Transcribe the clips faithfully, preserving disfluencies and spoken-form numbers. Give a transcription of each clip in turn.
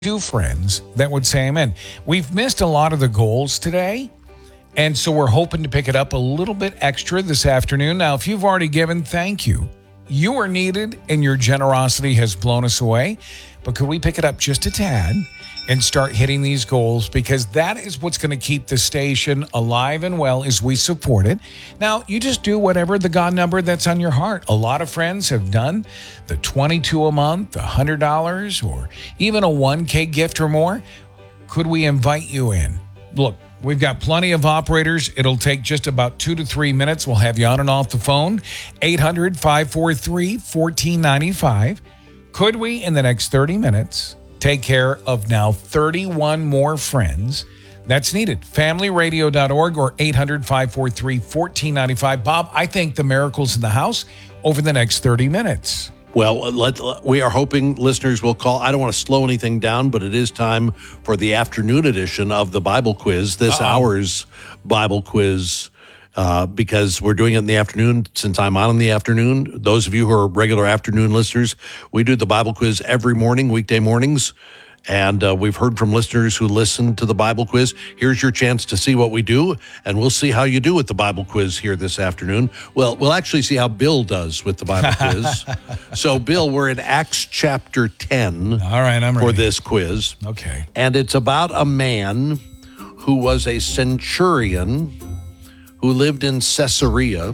Two friends that would say amen. We've missed a lot of the goals today, and so we're hoping to pick it up a little bit extra this afternoon. Now, if you've already given, thank you. You are needed, and your generosity has blown us away. But could we pick it up just a tad and start hitting these goals? Because that is what's going to keep the station alive and well as we support it. Now, you just do whatever the God number that's on your heart. A lot of friends have done the twenty-two a month, one hundred dollars, or even a one K gift or more. Could we invite you in? Look, we've got plenty of operators. It'll take just about two to three minutes. We'll have you on and off the phone. eight hundred, five four three, one four nine five. Could we, in the next thirty minutes, take care of now thirty-one more friends that's needed? family radio dot org or eight hundred, five four three, one four nine five. Bob, I think the miracle's in the house over the next thirty minutes. Well, let, we are hoping listeners will call. I don't want to slow anything down, but it is time for the afternoon edition of the Bible quiz, this Uh-oh. hour's Bible quiz, uh, because we're doing it in the afternoon since I'm on in the afternoon. Those of you who are regular afternoon listeners, we do the Bible quiz every morning, weekday mornings. And uh, we've heard from listeners who listen to the Bible quiz. Here's your chance to see what we do, and we'll see how you do with the Bible quiz here this afternoon. Well, we'll actually see how Bill does with the Bible quiz. So, Bill, we're in Acts chapter ten. All right, I'm ready for this quiz. Okay. And it's about a man who was a centurion who lived in Caesarea,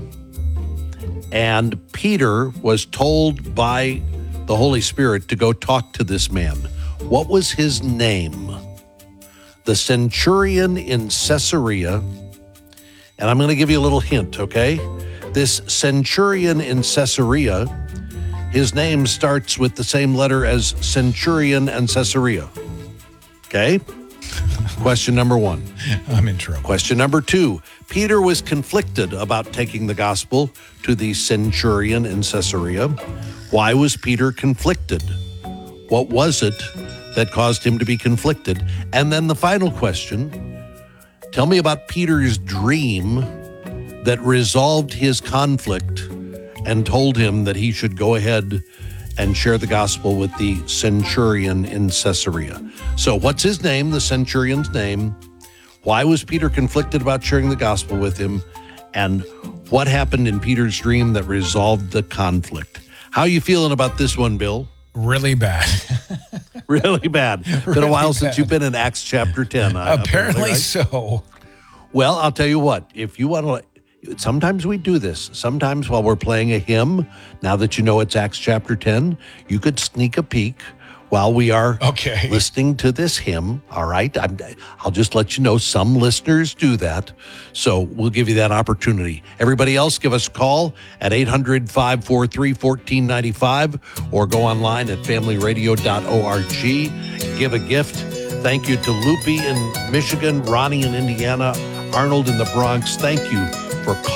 and Peter was told by the Holy Spirit to go talk to this man. What was his name? The centurion in Caesarea. And I'm going to give you a little hint, okay? This centurion in Caesarea, his name starts with the same letter as centurion and Caesarea. Okay? Question number one. I'm in trouble. Question number two. Peter was conflicted about taking the gospel to the centurion in Caesarea. Why was Peter conflicted? What was it that caused him to be conflicted? And then the final question, tell me about Peter's dream that resolved his conflict and told him that he should go ahead and share the gospel with the centurion in Caesarea. So what's his name, the centurion's name? Why was Peter conflicted about sharing the gospel with him? And what happened in Peter's dream that resolved the conflict? How are you feeling about this one, Bill? Really bad. Really bad. Been really a while bad. since you've been in Acts chapter ten. Apparently, apparently right? so. Well, I'll tell you what. If you want to, sometimes we do this. Sometimes while we're playing a hymn, now that you know it's Acts chapter ten, you could sneak a peek while we are okay. listening to this hymn. All right. I'm, I'll just let you know some listeners do that. So we'll give you that opportunity. Everybody else, give us a call at eight hundred, five four three, one four nine five or go online at family radio dot org. Give a gift. Thank you to Loopy in Michigan, Ronnie in Indiana, Arnold in the Bronx. Thank you for calling.